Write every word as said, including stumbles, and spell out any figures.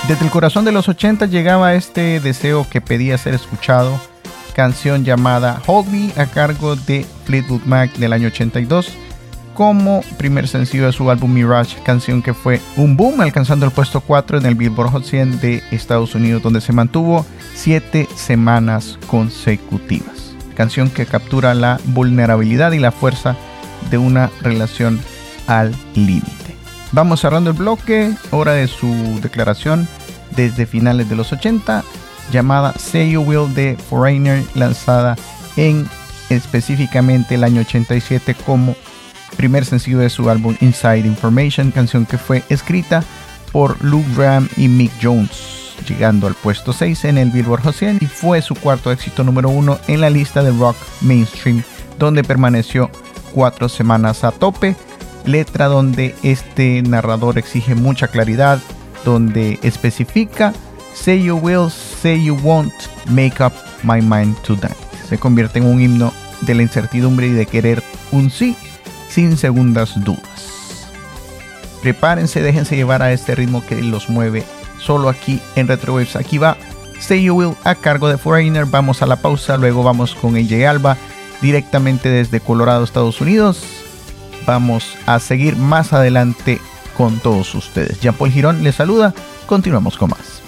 Desde el corazón de los ochenta llegaba este deseo que pedía ser escuchado, canción llamada Hold Me a cargo de Fleetwood Mac del año ochenta y dos, como primer sencillo de su álbum Mirage, canción que fue un boom, alcanzando el puesto cuatro en el Billboard Hot cien de Estados Unidos, donde se mantuvo siete semanas consecutivas. Canción que captura la vulnerabilidad y la fuerza de una relación al límite. Vamos cerrando el bloque, hora de su declaración desde finales de los ochenta, llamada Say You Will de Foreigner, lanzada en específicamente el año ochenta y siete como primer sencillo de su álbum Inside Information, canción que fue escrita por Luke Graham y Mick Jones, llegando al puesto seis en el Billboard Hot cien y fue su cuarto éxito número uno en la lista de rock mainstream, donde permaneció cuatro semanas a tope. Letra donde este narrador exige mucha claridad, donde especifica Say you will, say you won't, make up my mind tonight. Se convierte en un himno de la incertidumbre y de querer un sí sin segundas dudas. Prepárense, déjense llevar a este ritmo que los mueve solo aquí en Retrowaves. Aquí va Say You Will a cargo de Foreigner. Vamos a la pausa, luego vamos con A J Alba directamente desde Colorado, Estados Unidos. Vamos a seguir más adelante con todos ustedes. Jean Paul Girón les saluda. Continuamos con más.